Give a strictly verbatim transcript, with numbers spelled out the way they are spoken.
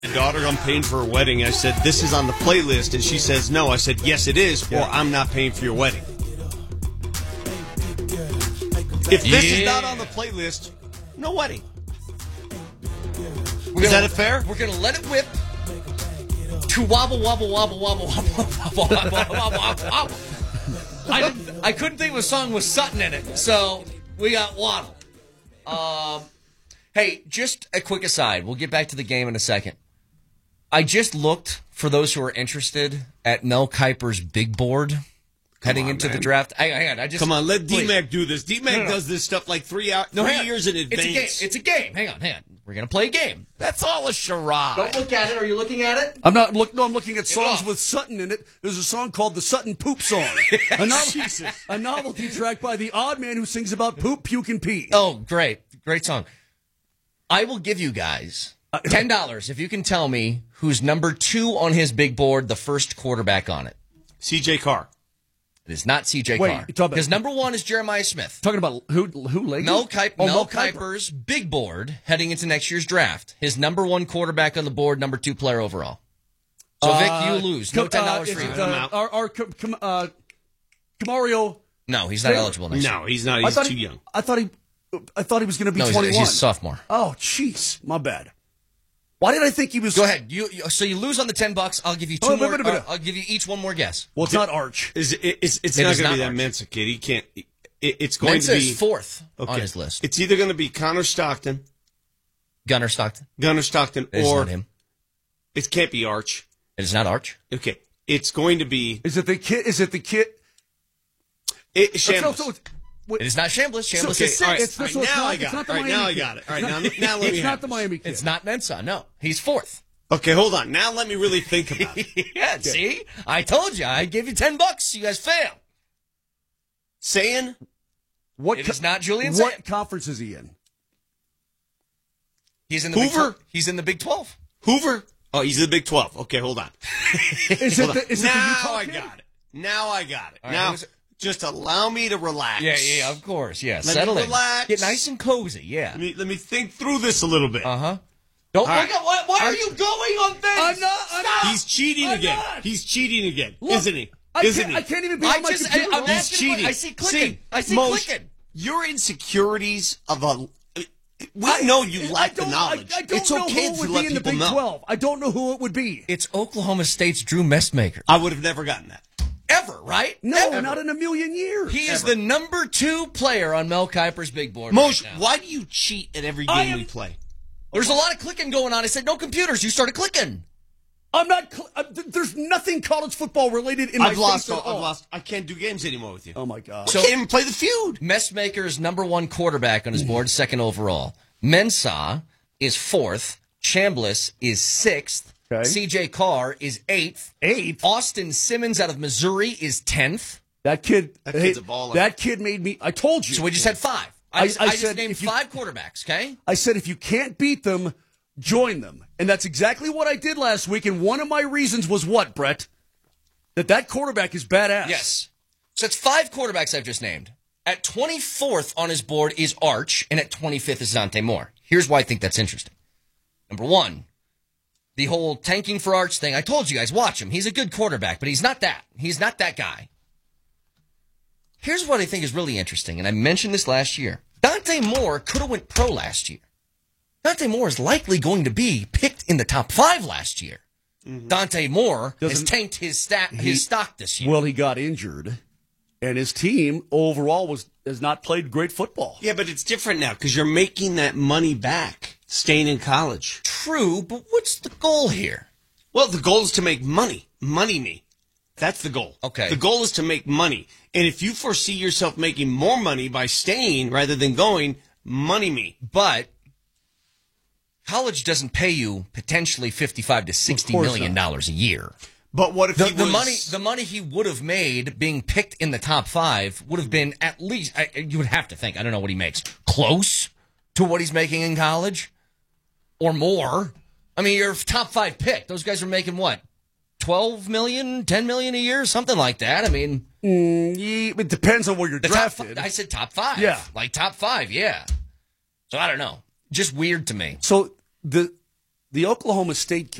daughter, I'm paying for her wedding. I said, this is on the playlist. And she says, no. I said, yes, it is, or I'm not paying for your wedding. If this yeah. is not on the playlist, no wedding. We're is gonna, that fair? We're going to let it whip to wobble, wobble, wobble, wobble, wobble, wobble, wobble, wobble, wobble, wobble. I, I couldn't think of a song with Sutton in it, so we got Waddle. Um, hey, just a quick aside. We'll get back to the game in a second. I just looked, for those who are interested, at Mel Kiper's big board heading on, into man. the draft. Hang on, hang on. I just, Come on, let D-Mac do this. D-Mac no, no, no. does this stuff like three, hours, no, three years in advance. It's a game. It's a game. Hang on, hang on. We're going to play a game. That's all a charade. Don't look at it. Are you looking at it? I'm not look. No, I'm looking at songs with Sutton in it. There's a song called the Sutton Poop Song, a, novelty, a novelty track by the odd man who sings about poop, puke, and pee. Oh, great, great song. I will give you guys ten dollars if you can tell me who's number two on his big board, the first quarterback on it. C J Carr. It is not C J Wait, Carr. about, Because number one is Jeremiah Smith. Talking about who? Who? Leahy? Mel, Kipe, oh, Mel, Mel Kiper's Kiper. big board heading into next year's draft. His number one quarterback on the board, number two player overall. So, uh, Vic, you lose. No ten dollars uh, for you. Uh, our our uh, Camario. No, he's not eligible next year. No, he's not. He's too he, young. I thought he. I thought he was going to be no, he's, twenty-one. He's a sophomore. Oh, jeez, my bad. Why did I think he was? Go ahead. You, you so you lose on the ten bucks. I'll give you two oh, more. Wait, wait, wait, wait. Uh, I'll give you each one more guess. Well, it's not Arch. Is it, it's it's it not going to not be that Arch. Mensa kid. He can't. It, it's going Mensa to be is fourth okay. on his list. It's either going to be Connor Stockton, Gunnar Stockton. Gunnar Stockton, It is or not him. It can't be Arch. It is not Arch. Okay, it's going to be. Is it the kid? Is it the kid? It, Shambles. So, so, It is not Chambliss. Chambliss okay, is six. all right, It's, all right, so it's now not, I got it's not it. the All right, Miami now I kid. got it. All right, It's now, not, now let me It's have not the this. Miami kid. It's not Mensa. No, he's fourth. Okay, hold on. Now let me really think about it. yeah, okay. See? I told you. I gave you ten bucks. You guys fail. Saying? What it co- is not Julian What Sayin. conference is he in? He's in the Hoover? Big he's in the Big twelve. Hoover? Oh, he's in the Big twelve. Okay, hold on. Is it the, is it now the Utah I kid? got it. Now I got it. All right, now, who's it? just allow me to relax. Yeah, yeah, of course. Yeah, Let settle me in. relax. Get nice and cozy. Yeah. Let me, let me think through this a little bit. Uh-huh. Don't All look right. at why, why are you going on things? I'm not. I'm not. He's cheating I'm again. not. He's cheating again, Look, isn't he? I Isn't can't, he? I can't even be I on my just- I- computer. I'm He's asking cheating. I see clicking. See, I see most, clicking. Your insecurities of a. We know you I lack the don't- knowledge. I, I don't it's know okay who it to would let be in the people Big know. twelve. I don't know who it would be. It's Oklahoma State's Drew Messmaker. I would have never gotten that. Ever, right? No, Ever. not in a million years. He is Ever. the number two player on Mel Kiper's big board. Moshe, right now. why do you cheat at every I game am- we play? There's a lot of clicking going on. I said, no computers. You started clicking. I'm not. Cl- uh, th- there's nothing college football related in I've my lost. face All, at all. I've lost. I can't do games anymore with you. Oh my god. I So- can't even play the feud. Messmaker's number one quarterback on his board, second overall. Mensah is fourth. Chambliss is sixth. Okay. C J Carr is eighth. Eighth. Austin Simmons out of Missouri is tenth. That kid. That kid's a baller. That kid made me. I told you. So we just had five. I, I- just, I I just said named if you- five quarterbacks, okay? I said if you can't beat them, join them, and that's exactly what I did last week. And one of my reasons was what, Brett? That that quarterback is badass. Yes. So it's five quarterbacks I've just named. At twenty-fourth on his board is Arch, and at twenty-fifth is Dante Moore. Here's why I think that's interesting. Number one, the whole tanking for Arch thing. I told you guys, watch him. He's a good quarterback, but he's not that. He's not that guy. Here's what I think is really interesting, and I mentioned this last year. Dante Moore could have went pro last year. Dante Moore is likely going to be picked in the top five last year. Mm-hmm. Dante Moore Doesn't- has tanked his stat, He- his stock this year. Well, he got injured, and his team overall was has not played great football. Yeah, but it's different now because you're making that money back, staying in college. True, but what's the goal here? Well, the goal is to make money. Money me. That's the goal. Okay. The goal is to make money. And if you foresee yourself making more money by staying rather than going, money me. But college doesn't pay you potentially fifty-five to sixty course million not. dollars a year. But what if The, he the was... money, the money he would have made being picked in the top five would have been at least. I, you would have to think. I don't know what he makes. Close to what he's making in college, or more. I mean, you're a top five pick. Those guys are making what? twelve million, ten million a year, something like that. I mean, Mm, yeah, it depends on where you're the top. drafted. Fi- I said top five. Yeah. like top five. Yeah. So I don't know. Just weird to me. So the the Oklahoma State